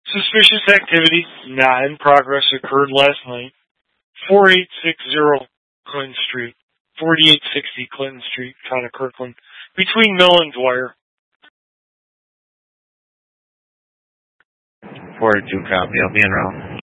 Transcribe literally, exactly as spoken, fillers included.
Suspicious activity not in progress occurred last night. forty-eight sixty Clinton Street. forty-eight sixty Clinton Street, Town of Kirkland. Between Mill and Dwyer. four two copy. I'll be in route.